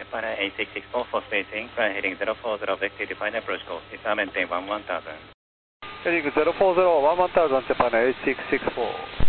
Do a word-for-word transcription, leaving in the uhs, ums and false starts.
Japan eight six six four for spacing, flight heading zero four zero, vector define approach course, disarm maintain one one thousand. Heading zero four zero, one one thousand, Japan eight six six four.